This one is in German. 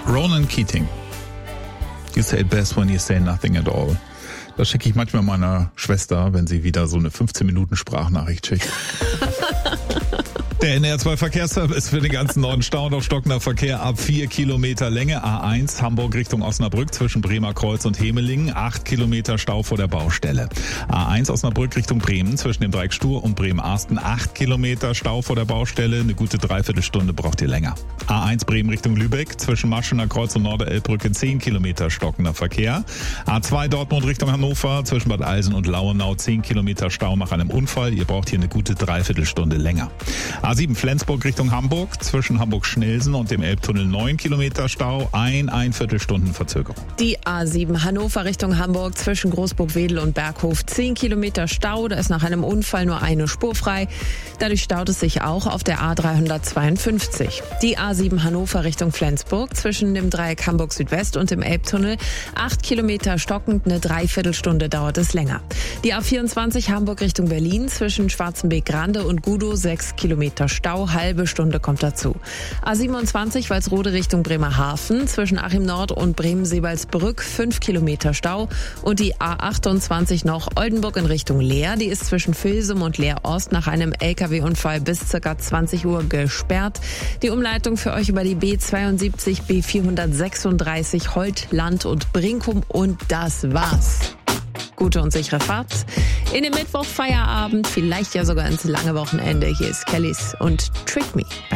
Ronan Keating. You say it best when you say nothing at all. Das schicke ich manchmal meiner Schwester, wenn sie wieder so eine 15-Minuten-Sprachnachricht schickt. Der NR2-Verkehrsservice für den ganzen Norden staut auf stockender Verkehr ab 4 Kilometer Länge. A1 Hamburg Richtung Osnabrück zwischen Bremer Kreuz und Hemelingen. 8 Kilometer Stau vor der Baustelle. A1 Osnabrück Richtung Bremen zwischen dem Dreieck Stur und Bremen-Arsten. 8 Kilometer Stau vor der Baustelle. Eine gute Dreiviertelstunde braucht ihr länger. A1 Bremen Richtung Lübeck zwischen Maschener Kreuz und Norderelbbrücke 10 Kilometer stockender Verkehr. A2 Dortmund Richtung Hannover zwischen Bad Eilsen und Lauenau 10 Kilometer Stau nach einem Unfall. Ihr braucht hier eine gute Dreiviertelstunde länger. A7 Flensburg Richtung Hamburg zwischen Hamburg-Schnelsen und dem Elbtunnel 9 Kilometer Stau, ein Viertelstunden Verzögerung. Die A7 Hannover Richtung Hamburg zwischen Großburg-Wedel und Berghof 10 Kilometer Stau. Da ist nach einem Unfall nur eine Spur frei. Dadurch staut es sich auch auf der A352. Die A7 Hannover Richtung Flensburg zwischen dem Dreieck Hamburg Südwest und dem Elbtunnel 8 Kilometer stockend, eine Dreiviertelstunde dauert es länger. Die A24 Hamburg Richtung Berlin zwischen Schwarzenbeek-Grande und Gudow 6 Kilometer Stau, halbe Stunde kommt dazu. A27 Walsrode Richtung Bremerhaven zwischen Achim Nord und Bremen-Seebaldsbrück 5 Kilometer Stau und die A28 noch Oldenburg in Richtung Leer, die ist zwischen Vilsum und Leer Ost nach einem LKW-Unfall bis ca. 20 Uhr gesperrt. Die Umleitung für euch über die B72, B436 Holt, Land und Brinkum und das war's. Gute und sichere Fahrt in den Mittwoch, Feierabend, vielleicht ja sogar ins lange Wochenende. Hier ist Kellys und Trick Me bei